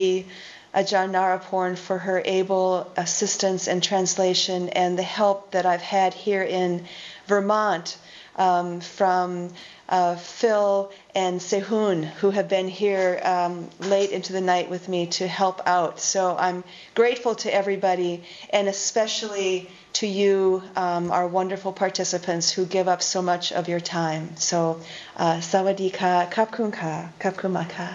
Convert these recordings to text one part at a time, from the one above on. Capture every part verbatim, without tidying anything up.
Ajahn Naraporn for her able assistance and translation and the help that I've had here in Vermont um, from uh, Phil and Sehun, who have been here um, late into the night with me to help out. So I'm grateful to everybody, and especially to you, um, our wonderful participants who give up so much of your time. So, uh, sawadee ka, kap kun ka, kap kun ma ka.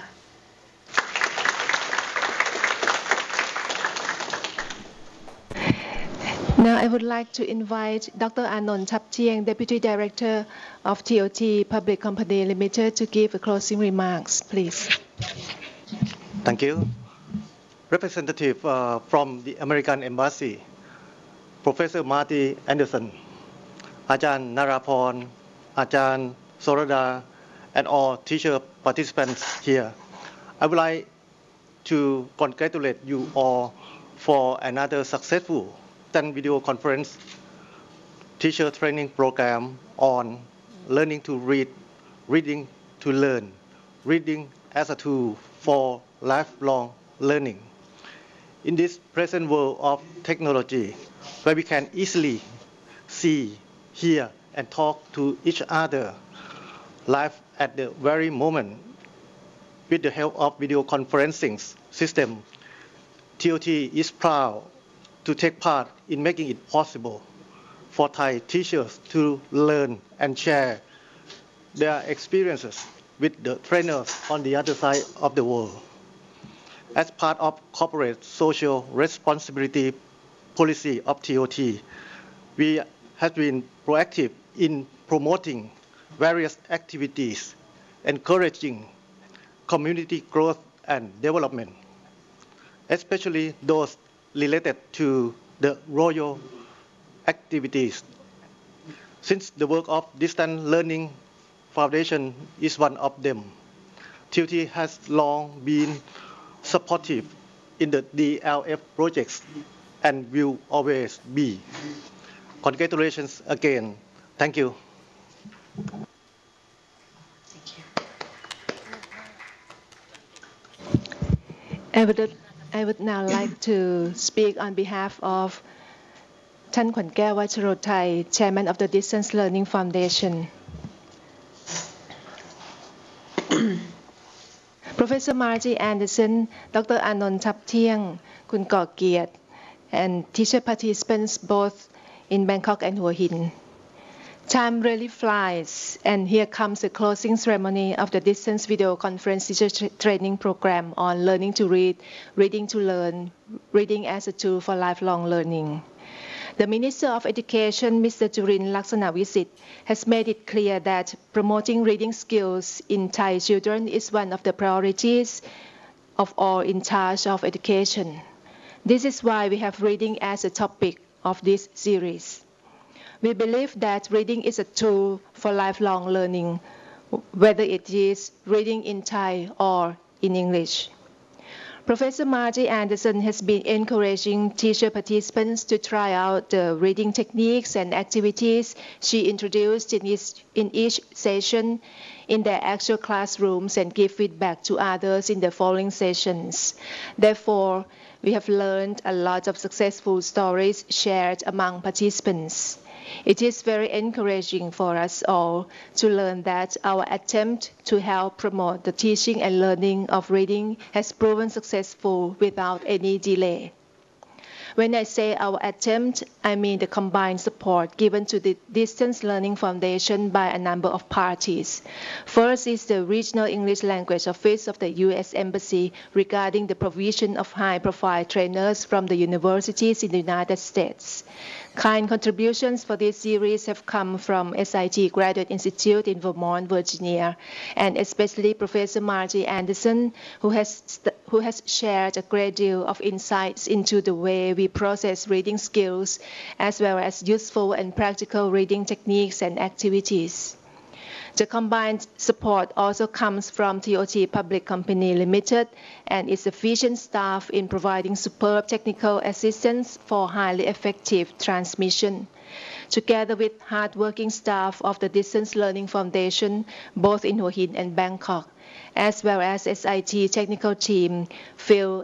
Now I would like to invite Doctor Anon Chaptieng, Deputy Director of T O T Public Company Limited, to give a closing remarks, please. Thank you. Representative uh, from the American Embassy, Professor Marty Anderson, Ajahn Naraporn, Ajahn Sorada, and all teacher participants here. I would like to congratulate you all for another successful ten video conference teacher training program on learning to read, reading to learn, reading as a tool for lifelong learning. In this present world of technology, where we can easily see, hear, and talk to each other live at the very moment, with the help of video conferencing system, T O T is proud to take part in making it possible for Thai teachers to learn and share their experiences with the trainers on the other side of the world. As part of corporate social responsibility policy of T O T, we have been proactive in promoting various activities, encouraging community growth and development, especially those related to the royal activities. Since the work of Distance Learning Foundation is one of them, T O T has long been supportive in the D L F projects and will always be. Congratulations again. Thank you. I would, I would now like to speak on behalf of Tan Kwankaew Wacharothai, Chairman of the Distance Learning Foundation. Professor Marty Anderson, Doctor Anon Chaptieng, Kun Kok Kiat, and teacher participants both in Bangkok and Hua Hin. Time really flies, and here comes the closing ceremony of the Distance Video Conference Teacher tra Training Program on Learning to Read, Reading to Learn, Reading as a Tool for Lifelong Learning. The Minister of Education, Mister Jurin Laksanavisit, has made it clear that promoting reading skills in Thai children is one of the priorities of all in charge of education. This is why we have reading as a topic of this series. We believe that reading is a tool for lifelong learning, whether it is reading in Thai or in English. Professor Marty Anderson has been encouraging teacher participants to try out the reading techniques and activities she introduced in each, in each session in their actual classrooms and give feedback to others in the following sessions. Therefore, we have learned a lot of successful stories shared among participants. It is very encouraging for us all to learn that our attempt to help promote the teaching and learning of reading has proven successful without any delay. When I say our attempt, I mean the combined support given to the Distance Learning Foundation by a number of parties. First is the Regional English Language Office of the U S Embassy regarding the provision of high-profile trainers from the universities in the United States. Kind contributions for this series have come from S I T Graduate Institute in Vermont, Virginia, and especially Professor Marty Anderson, who has, who has shared a great deal of insights into the way we process reading skills, as well as useful and practical reading techniques and activities. The combined support also comes from T O T Public Company Limited and its efficient staff in providing superb technical assistance for highly effective transmission. Together with hard-working staff of the Distance Learning Foundation, both in Hua Hin and Bangkok, as well as S I T technical team, Phil